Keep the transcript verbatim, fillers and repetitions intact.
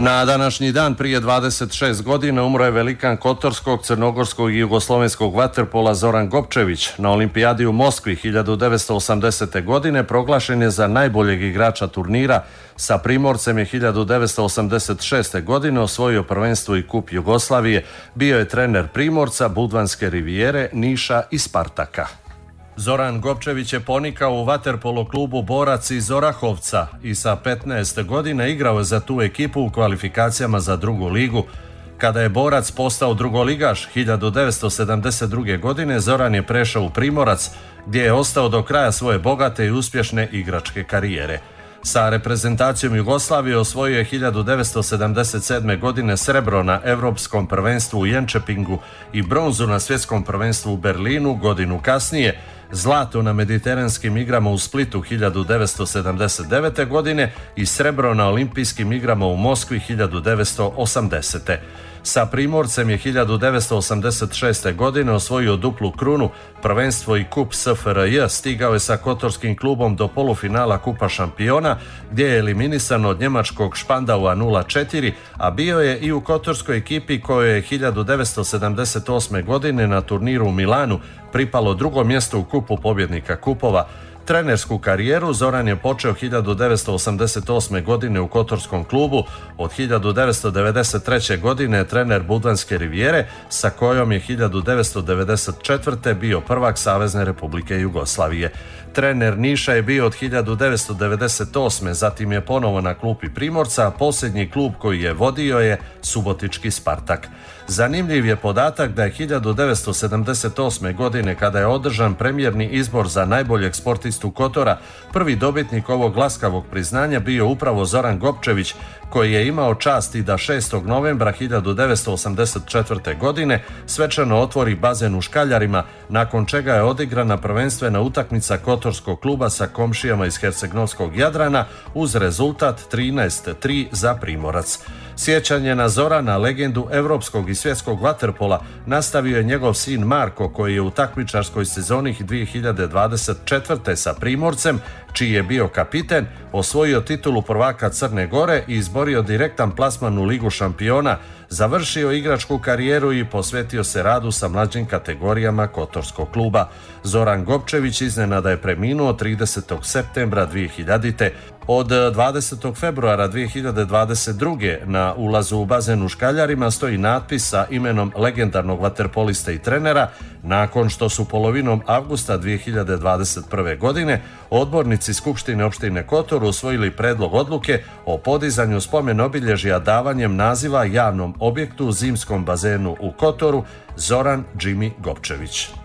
Na današnji dan prije dvadeset šest godina umro je velikan kotorskog, crnogorskog i jugoslovenskog vaterpola Zoran Gopčević. Na olimpijadi u Moskvi hiljadu devetsto osamdesete. godine proglašen je za najboljeg igrača turnira. Sa Primorcem je hiljadu devetsto osamdeset šeste. godine osvojio prvenstvo i kup Jugoslavije. Bio je trener Primorca, Budvanske rivijere, Niša i Spartaka. Zoran Gopčević je ponikao u vaterpolo klubu Borac iz Orahovca i sa petnaest godina igrao je za tu ekipu u kvalifikacijama za drugu ligu. Kada je Borac postao drugoligaš hiljadu devetsto sedamdeset druge. godine, Zoran je prešao u Primorac, gdje je ostao do kraja svoje bogate i uspješne igračke karijere. Sa reprezentacijom Jugoslavije osvojio je hiljadu devetsto sedamdeset sedme. godine srebro na Europskom prvenstvu u Jönköpingu i bronzu na Svjetskom prvenstvu u Berlinu godinu kasnije, zlato na Mediteranskim igrama u Splitu hiljadu devetsto sedamdeset devete. godine i srebro na Olimpijskim igrama u Moskvi hiljadu devetsto osamdesete. Sa Primorcem je hiljadu devetsto osamdeset šeste. godine osvojio duplu krunu, prvenstvo i kup S F R J, stigao je sa kotorskim klubom do polufinala Kupa šampiona, gdje je eliminisan od njemačkog Špandaua nula četiri, a bio je i u kotorskoj ekipi kojoj je hiljadu devetsto sedamdeset osme. godine na turniru u Milanu pripalo drugo mjesto u kupu pobjednika kupova. Trenersku karijeru Zoran je počeo hiljadu devetsto osamdeset osme. godine u kotorskom klubu. Od hiljadu devetsto devedeset treće. godine je trener Budvanske rivijere, sa kojom je hiljadu devetsto devedeset četvrte. bio prvak Savezne Republike Jugoslavije. Trener Niša je bio od hiljadu devetsto devedeset osme. zatim je ponovo na klupi Primorca, a posljednji klub koji je vodio je Subotički Spartak. Zanimljiv je podatak da je hiljadu devetsto sedamdeset osme. godine, kada je održan premijerni izbor za najboljeg sportistu Kotora, prvi dobitnik ovog laskavog priznanja bio upravo Zoran Gopčević, koji je imao čast i da šestog novembra hiljadu devetsto osamdeset četvrte. godine svečano otvori bazen u Škaljarima, nakon čega je odigrana prvenstvena utakmica kotorskog kluba sa komšijama iz Herceg-Novskog Jadrana uz rezultat trinaest tri za Primorac. Sjećanje na Zorana, legendu europskog i svjetskog vaterpola, nastavio je njegov sin Marko, koji je u takmičarskoj sezoni dvije hiljade dvadeset četvrte. sa Primorcem, čiji je bio kapiten, osvojio titulu prvaka Crne Gore i izborio direktan plasman u Ligu šampiona, završio igračku karijeru i posvetio se radu sa mlađim kategorijama kotorskog kluba. Zoran Gopčević iznenada je preminuo tridesetog septembra dvije hiljadite. Od dvadesetog februara dvije hiljade dvadeset druge. na ulazu u bazen u Škaljarima stoji natpis sa imenom legendarnog vaterpolista i trenera, nakon što su polovinom avgusta dvije hiljade dvadeset prve. godine odbornici Skupštine opštine Kotor usvojili predlog odluke o podizanju spomen obilježja davanjem naziva javnom objektu u zimskom bazenu u Kotoru Zoran Jimmy Gopčević.